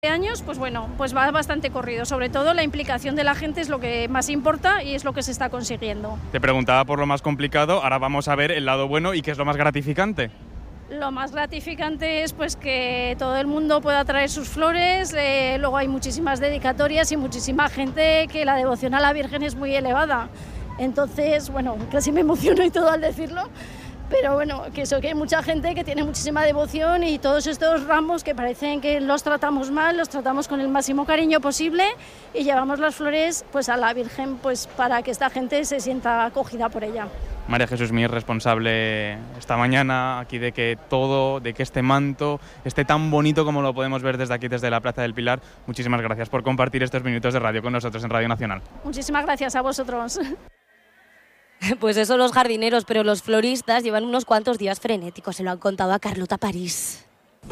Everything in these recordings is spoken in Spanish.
Años, pues bueno, pues va bastante corrido. Sobre todo la implicación de la gente es lo que más importa y es lo que se está consiguiendo. Te preguntaba por lo más complicado, ahora vamos a ver el lado bueno y qué es lo más gratificante. Lo más gratificante es pues que todo el mundo pueda traer sus flores, luego hay muchísimas dedicatorias y muchísima gente que la devoción a la Virgen es muy elevada. Entonces, bueno, casi me emociono y todo al decirlo. Pero bueno, que hay mucha gente que tiene muchísima devoción y todos estos ramos que parecen que los tratamos mal, los tratamos con el máximo cariño posible y llevamos las flores pues a la Virgen pues para que esta gente se sienta acogida por ella. María Jesús Mir, responsable esta mañana aquí de que este manto esté tan bonito como lo podemos ver desde aquí, desde la Plaza del Pilar. Muchísimas gracias por compartir estos minutos de radio con nosotros en Radio Nacional. Muchísimas gracias a vosotros. Pues eso los jardineros, pero los floristas llevan unos cuantos días frenéticos, se lo han contado a Carlota París.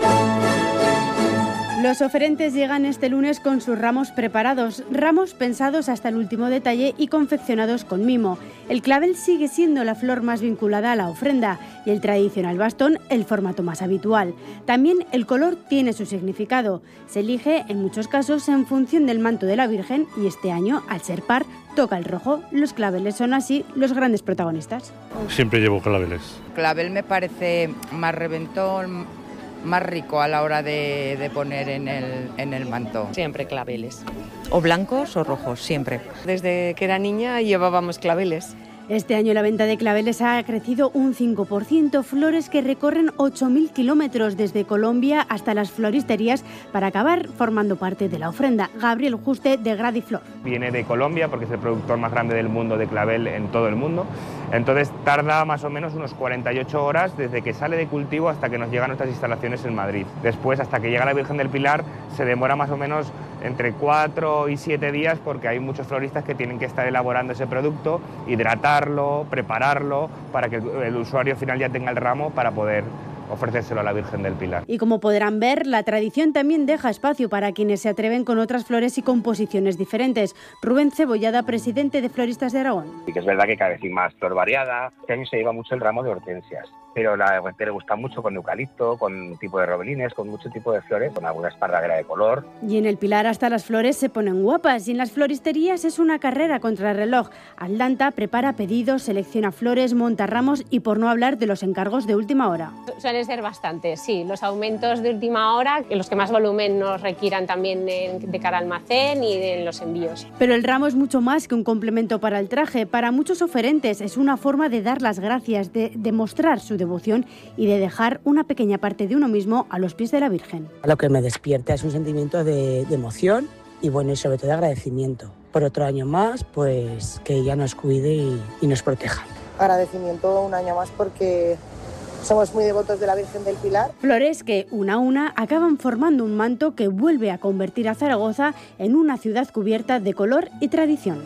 Los oferentes llegan este lunes con sus ramos preparados, ramos pensados hasta el último detalle y confeccionados con mimo. El clavel sigue siendo la flor más vinculada a la ofrenda y el tradicional bastón el formato más habitual. También el color tiene su significado. Se elige en muchos casos en función del manto de la Virgen y este año, al ser par, toca el rojo. Los claveles son así los grandes protagonistas. Siempre llevo claveles. Clavel me parece más reventón, más rico a la hora de poner en el manto. Siempre claveles. O blancos o rojos, siempre. Desde que era niña llevábamos claveles. Este año la venta de claveles ha crecido un 5%, flores que recorren 8.000 kilómetros desde Colombia hasta las floristerías para acabar formando parte de la ofrenda. Gabriel Juste, de Gradiflor. Viene de Colombia porque es el productor más grande del mundo de clavel en todo el mundo. Entonces tarda más o menos unos 48 horas desde que sale de cultivo hasta que nos llegan a nuestras instalaciones en Madrid. Después, hasta que llega la Virgen del Pilar, se demora más o menos entre 4 y 7 días porque hay muchos floristas que tienen que estar elaborando ese producto, hidratarlo, prepararlo para que el usuario final ya tenga el ramo para poder ofrecérselo a la Virgen del Pilar. Y como podrán ver, la tradición también deja espacio para quienes se atreven con otras flores y composiciones diferentes. Rubén Cebollada, presidente de Floristas de Aragón. Sí que es verdad que cada vez hay más flor variada. Este año se lleva mucho el ramo de hortensias, pero a la gente le gusta mucho con eucalipto, con un tipo de robelines, con mucho tipo de flores, con alguna esparraguera de color. Y en el Pilar hasta las flores se ponen guapas y en las floristerías es una carrera contra el reloj. Atlanta prepara pedidos, selecciona flores, monta ramos y por no hablar de los encargos de última hora. Suelen ser bastantes, sí, los aumentos de última hora, los que más volumen nos requieran también de cara al almacén y en los envíos. Pero el ramo es mucho más que un complemento para el traje. Para muchos oferentes es una forma de dar las gracias, de demostrar su devoción y de dejar una pequeña parte de uno mismo a los pies de la Virgen. Lo que me despierta es un sentimiento de emoción y bueno, y sobre todo de agradecimiento. Por otro año más, pues que ella nos cuide y nos proteja. Agradecimiento un año más porque somos muy devotos de la Virgen del Pilar. Flores que, una a una, acaban formando un manto que vuelve a convertir a Zaragoza en una ciudad cubierta de color y tradición.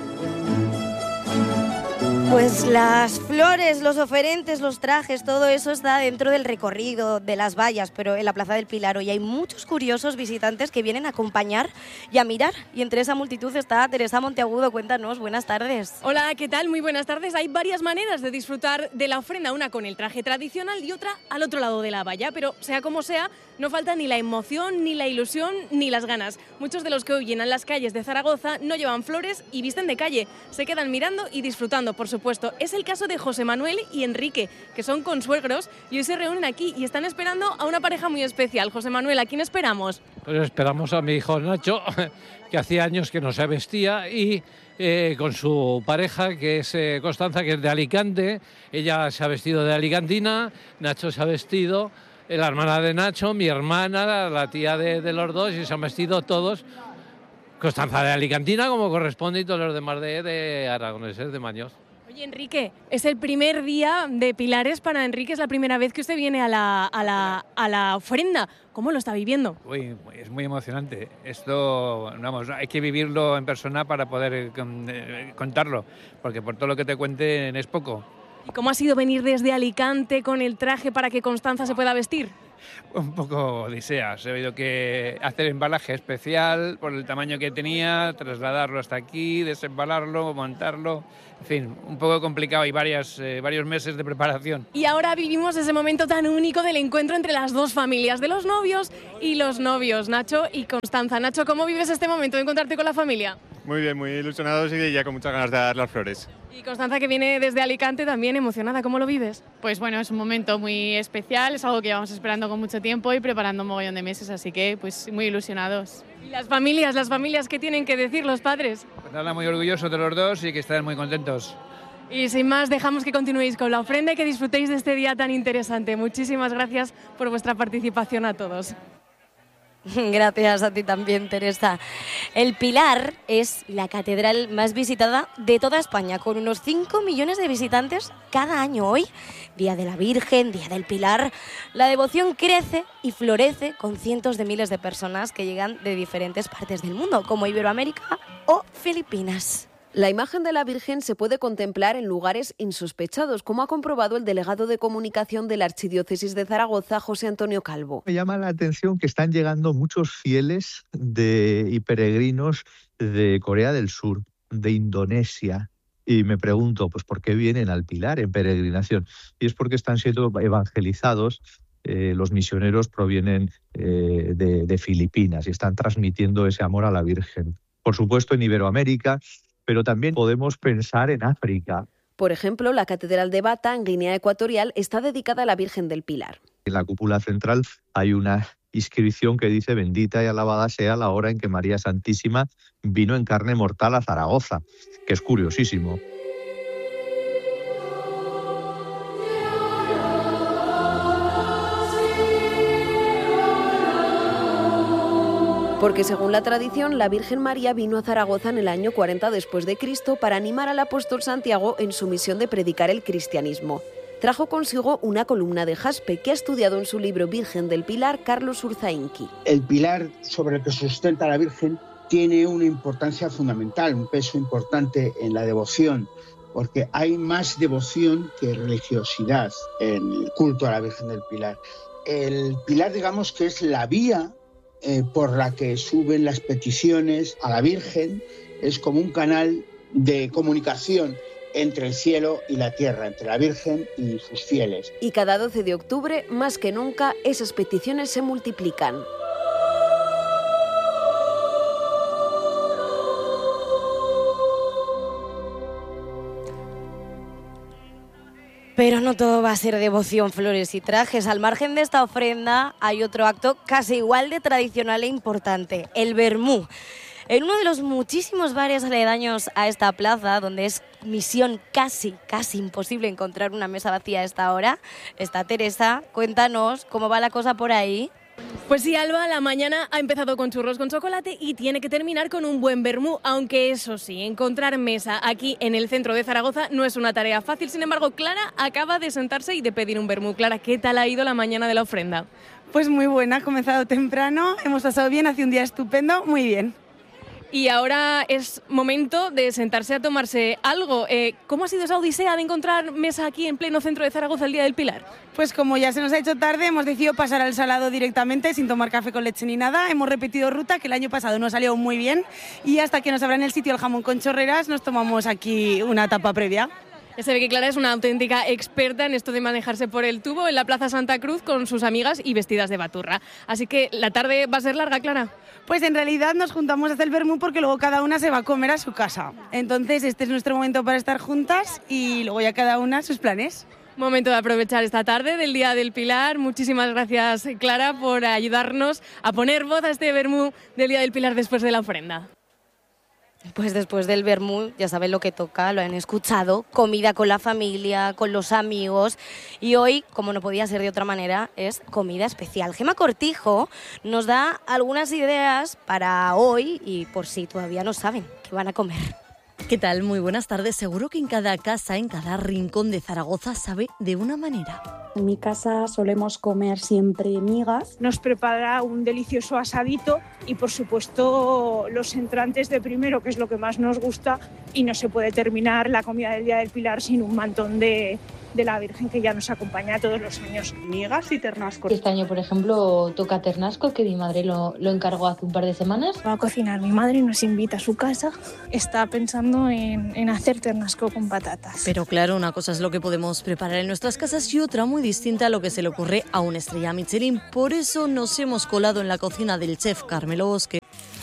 Pues las flores, los oferentes, los trajes, todo eso está dentro del recorrido de las vallas, pero en la Plaza del Pilar hoy hay muchos curiosos visitantes que vienen a acompañar y a mirar. Y entre esa multitud está Teresa Monteagudo. Cuéntanos, buenas tardes. Hola, ¿qué tal? Muy buenas tardes. Hay varias maneras de disfrutar de la ofrenda, una con el traje tradicional y otra al otro lado de la valla, pero sea como sea, no falta ni la emoción, ni la ilusión, ni las ganas. Muchos de los que hoy llenan las calles de Zaragoza no llevan flores y visten de calle. Se quedan mirando y disfrutando, por supuesto. Es el caso de José Manuel y Enrique, que son consuegros y hoy se reúnen aquí y están esperando a una pareja muy especial. José Manuel, ¿a quién esperamos? Pues esperamos a mi hijo Nacho, que hacía años que no se vestía, y con su pareja, que es Constanza, que es de Alicante. Ella se ha vestido de alicantina, Nacho se ha vestido, la hermana de Nacho, mi hermana, la tía de los dos, y se han vestido todos. Constanza de alicantina, como corresponde, y todos los demás de aragoneses, de Maños. Oye, Enrique, es el primer día de Pilares para Enrique, es la primera vez que usted viene a la ofrenda. ¿Cómo lo está viviendo? Uy, es muy emocionante. Esto, vamos, hay que vivirlo en persona para poder contarlo, porque por todo lo que te cuenten es poco. ¿Y cómo ha sido venir desde Alicante con el traje para que Constanza se pueda vestir? un poco odisea. He habido que hacer embalaje especial por el tamaño que tenía, trasladarlo hasta aquí, desembalarlo, montarlo. En fin, un poco complicado y varios meses de preparación. Y ahora vivimos ese momento tan único del encuentro entre las dos familias, de los novios y los novios, Nacho y Constanza. Nacho, ¿cómo vives este momento de encontrarte con la familia? Muy bien, muy ilusionados y ya con muchas ganas de dar las flores. Y Constanza, que viene desde Alicante, también emocionada. ¿Cómo lo vives? Pues bueno, es un momento muy especial, es algo que llevamos esperando con mucho tiempo y preparando un mogollón de meses, así que pues muy ilusionados. ¿Y las familias, qué tienen que decir los padres? Pues nada, muy orgullosos de los dos y que estén muy contentos. Y sin más, dejamos que continuéis con la ofrenda y que disfrutéis de este día tan interesante. Muchísimas gracias por vuestra participación a todos. Gracias a ti también, Teresa. El Pilar es la catedral más visitada de toda España, con unos 5 millones de visitantes cada año. Hoy, Día de la Virgen, Día del Pilar, la devoción crece y florece con cientos de miles de personas que llegan de diferentes partes del mundo, como Iberoamérica o Filipinas. La imagen de la Virgen se puede contemplar en lugares insospechados, como ha comprobado el delegado de comunicación de la Archidiócesis de Zaragoza, José Antonio Calvo. Me llama la atención que están llegando muchos fieles y peregrinos de Corea del Sur, de Indonesia. Y me pregunto, pues ¿por qué vienen al Pilar en peregrinación? Y es porque están siendo evangelizados. Los misioneros provienen de Filipinas y están transmitiendo ese amor a la Virgen. Por supuesto, en Iberoamérica, pero también podemos pensar en África. Por ejemplo, la Catedral de Bata, en Guinea Ecuatorial, está dedicada a la Virgen del Pilar. En la cúpula central hay una inscripción que dice: bendita y alabada sea la hora en que María Santísima vino en carne mortal a Zaragoza, que es curiosísimo. Porque según la tradición, la Virgen María vino a Zaragoza en el año 40 después de Cristo para animar al apóstol Santiago en su misión de predicar el cristianismo. Trajo consigo una columna de jaspe que ha estudiado en su libro Virgen del Pilar Carlos Urzainqui. El pilar sobre el que sustenta la Virgen tiene una importancia fundamental, un peso importante en la devoción, porque hay más devoción que religiosidad en el culto a la Virgen del Pilar. El pilar, digamos que es la vía por la que suben las peticiones a la Virgen, es como un canal de comunicación entre el cielo y la tierra, entre la Virgen y sus fieles. Y cada 12 de octubre, más que nunca, esas peticiones se multiplican. Pero no todo va a ser devoción, flores y trajes. Al margen de esta ofrenda hay otro acto casi igual de tradicional e importante, el vermú. En uno de los muchísimos bares aledaños a esta plaza, donde es misión casi imposible encontrar una mesa vacía a esta hora, está Teresa. Cuéntanos cómo va la cosa por ahí. Pues sí, Alba, la mañana ha empezado con churros con chocolate y tiene que terminar con un buen vermú, aunque eso sí, encontrar mesa aquí en el centro de Zaragoza no es una tarea fácil. Sin embargo, Clara acaba de sentarse y de pedir un vermú. Clara, ¿qué tal ha ido la mañana de la ofrenda? Pues muy buena, ha comenzado temprano, hemos pasado bien, hace un día estupendo, muy bien. Y ahora es momento de sentarse a tomarse algo. ¿Cómo ha sido esa odisea de encontrar mesa aquí en pleno centro de Zaragoza el Día del Pilar? Pues como ya se nos ha hecho tarde, hemos decidido pasar al salado directamente, sin tomar café con leche ni nada. Hemos repetido ruta, que el año pasado nos salió muy bien. Y hasta que nos abran el sitio el jamón con chorreras, nos tomamos aquí una tapa previa. Ya se ve que Clara es una auténtica experta en esto de manejarse por el tubo en la Plaza Santa Cruz con sus amigas y vestidas de baturra. Así que la tarde va a ser larga, Clara. Pues en realidad nos juntamos a hacer el vermú porque luego cada una se va a comer a su casa. Entonces este es nuestro momento para estar juntas y luego ya cada una sus planes. Momento de aprovechar esta tarde del Día del Pilar. Muchísimas gracias, Clara, por ayudarnos a poner voz a este vermú del Día del Pilar después de la ofrenda. Pues después del vermú, ya saben lo que toca, lo han escuchado, comida con la familia, con los amigos, y hoy, como no podía ser de otra manera, es comida especial. Gemma Cortijo nos da algunas ideas para hoy y por si todavía no saben qué van a comer. ¿Qué tal? Muy buenas tardes. Seguro que en cada casa, en cada rincón de Zaragoza sabe de una manera. En mi casa solemos comer siempre migas. Nos prepara un delicioso asadito y por supuesto los entrantes de primero, que es lo que más nos gusta, y no se puede terminar la comida del Día del Pilar sin un mantón de de la Virgen que ya nos acompaña todos los años. Migas y ternasco. Este año, por ejemplo, toca ternasco, que mi madre lo encargó hace un par de semanas. Va a cocinar mi madre, nos invita a su casa. Está pensando en hacer ternasco con patatas. Pero claro, una cosa es lo que podemos preparar en nuestras casas y otra muy distinta a lo que se le ocurre a una estrella Michelin. Por eso nos hemos colado en la cocina del chef Carmelo Bosque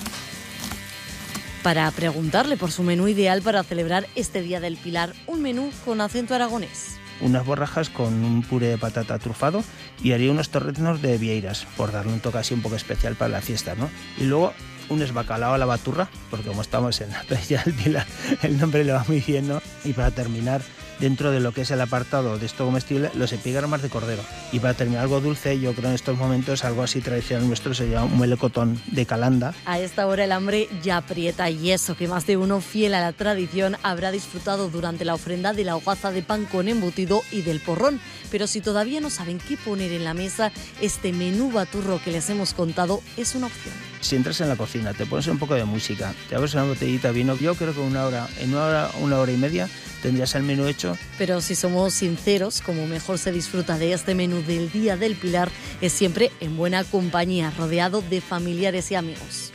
para preguntarle por su menú ideal para celebrar este Día del Pilar, un menú con acento aragonés. Unas borrajas con un puré de patata trufado y haría unos torreznos de vieiras, por darle un toque así un poco especial para la fiesta, ¿no? Y luego un esbacalao a la baturra, porque como estamos en la playa del Pilar, el nombre le va muy bien, ¿no? Y para terminar, dentro de lo que es el apartado de esto comestible, los epígramas de cordero. Y para terminar algo dulce, yo creo en estos momentos algo así tradicional nuestro se llama un melocotón de calanda. A esta hora el hambre ya aprieta y eso que más de uno fiel a la tradición habrá disfrutado durante la ofrenda de la hogaza de pan con embutido y del porrón. Pero si todavía no saben qué poner en la mesa, este menú baturro que les hemos contado es una opción. Si entras en la cocina, te pones un poco de música, te abres una botellita de vino, yo creo que una hora y media tendrías el menú hecho. Pero si somos sinceros, como mejor se disfruta de este menú del Día del Pilar es siempre en buena compañía, rodeado de familiares y amigos.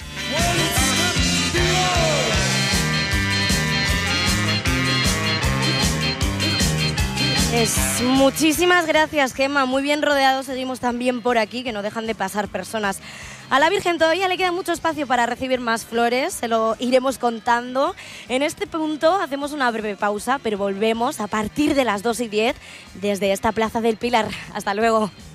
Muchísimas gracias, Gemma. Muy bien rodeados seguimos también por aquí, que no dejan de pasar personas. A la Virgen todavía le queda mucho espacio para recibir más flores, se lo iremos contando. En este punto hacemos una breve pausa, pero volvemos a partir de las 2:10 desde esta Plaza del Pilar. Hasta luego.